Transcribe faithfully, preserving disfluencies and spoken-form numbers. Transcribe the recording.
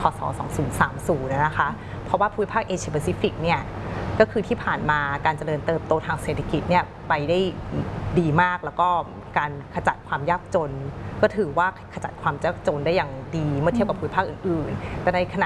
ศสองพันสามสิบนะคะเพราะว่าภูมิภาคเอเชียแปซิฟิกเนี่ยก็คือที่ผ่านมาการเจริญเติบโตทางเศรษฐกิจเนี่ยไปได้ดีมากแล้วก็การขจัดความยากจนก็ถือว่าขจัดความยากจนได้อย่างดีเมื่อเทียบกับภูมิภาคอื่นๆแต่ในขณะ